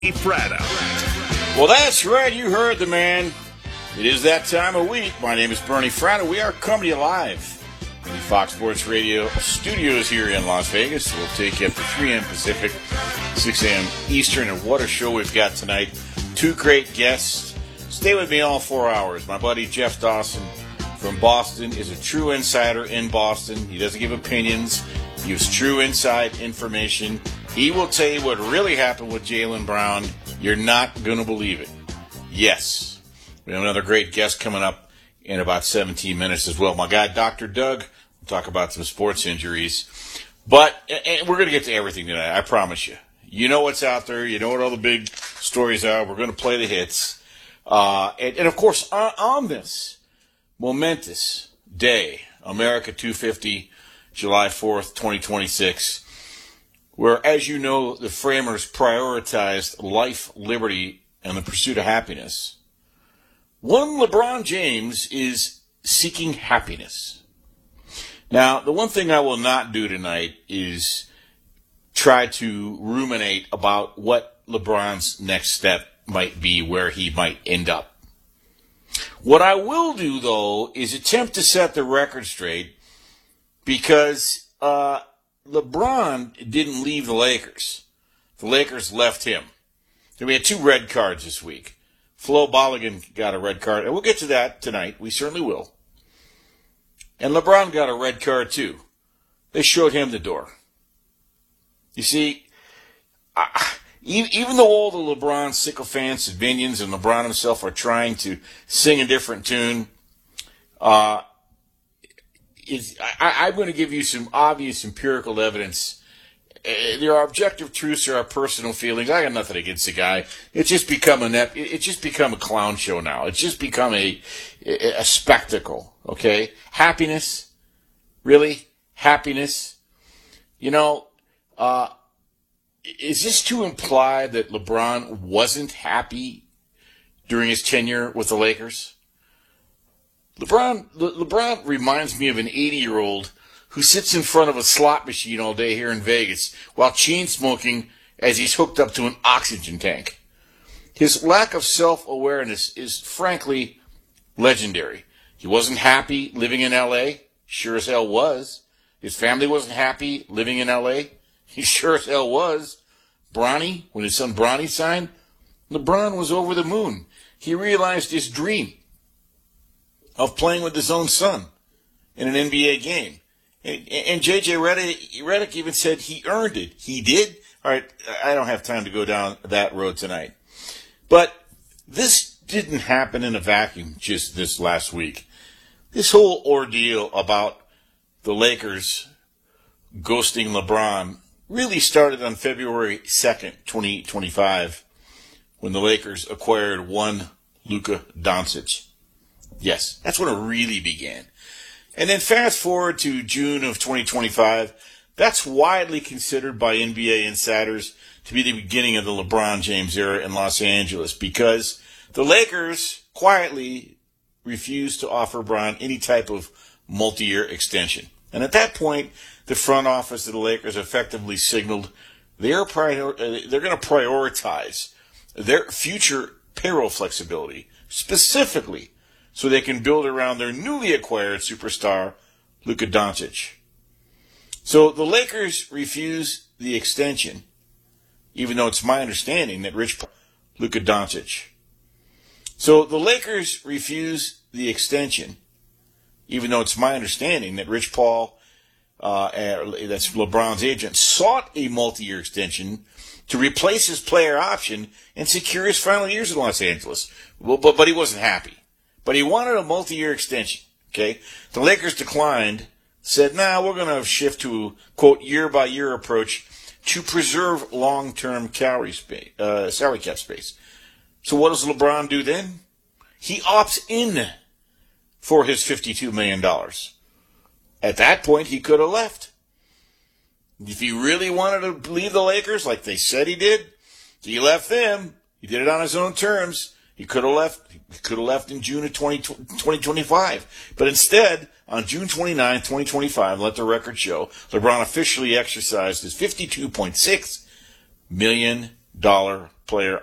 Fratto. Well, that's right. You heard the man. It is that time of week. My name is Bernie Fratto. We are coming to you live in the Fox Sports Radio studios here in Las Vegas. We'll take you up to 3 a.m. Pacific, 6 a.m. Eastern. And what a show we've got tonight. 2 great guests. Stay with me all 4 hours. My buddy Jeff Dawson from Boston is a true insider in Boston. He doesn't give opinions. He gives true inside information. He will tell you what really happened with Jaylen Brown. You're not going to believe it. Yes. We have another great guest coming up in about 17 minutes as well. My guy, Dr. Doug, will talk about some sports injuries. But and we're going to get to everything tonight, I promise you. You know what's out there. You know what all the big stories are. We're going to play the hits. And of course, on this momentous day, America 250, July 4th, 2026, where, as you know, the framers prioritized life, liberty, and the pursuit of happiness. One LeBron James is seeking happiness. Now, the one thing I will not do tonight is try to ruminate about what LeBron's next step might be, where he might end up. What I will do, though, is attempt to set the record straight, because LeBron didn't leave the Lakers. The Lakers left him. So we had 2 red cards this week. Flo Balogun got a red card, and we'll get to that tonight. We certainly will. And LeBron got a red card too. They showed him the door. You see, even though all the LeBron sycophants and minions and LeBron himself are trying to sing a different tune, I'm going to give you some obvious empirical evidence. There are objective truths, there are personal feelings. I got nothing against the guy. It's just become a clown show now. It's just become a spectacle. Okay, happiness, really, happiness. You know, is this to imply that LeBron wasn't happy during his tenure with the Lakers? LeBron reminds me of an 80-year-old who sits in front of a slot machine all day here in Vegas while chain smoking as he's hooked up to an oxygen tank. His lack of self-awareness is frankly legendary. He wasn't happy living in L.A. Sure as hell was. His family wasn't happy living in L.A. He sure as hell was. Bronny, when his son Bronny signed, LeBron was over the moon. He realized his dream of playing with his own son in an NBA game. And J.J. Redick even said he earned it. He did? All right, I don't have time to go down that road tonight. But this didn't happen in a vacuum just this last week. This whole ordeal about the Lakers ghosting LeBron really started on February 2nd, 2025, when the Lakers acquired one Luka Doncic. Yes, that's when it really began. And then fast forward to June of 2025, that's widely considered by NBA insiders to be the beginning of the LeBron James era in Los Angeles, because the Lakers quietly refused to offer Bron any type of multi-year extension. And at that point, the front office of the Lakers effectively signaled they're going to prioritize their future payroll flexibility, specifically so they can build around their newly acquired superstar, Luka Doncic. So the Lakers refuse the extension, even though it's my understanding that Luka Doncic. So the Lakers refuse the extension, even though it's my understanding that Rich Paul, that's LeBron's agent, sought a multi-year extension to replace his player option and secure his final years in Los Angeles. But he wasn't happy. But he wanted a multi-year extension, okay? The Lakers declined, said, we're going to shift to a, quote, year-by-year approach to preserve long-term salary cap space. So what does LeBron do then? He opts in for his $52 million. At that point, he could have left. If he really wanted to leave the Lakers, like they said he did, he left them. He did it on his own terms. He could have left. He could have left in June of 2025. But instead, on June 29, 2025, let the record show, LeBron officially exercised his $52.6 million dollar player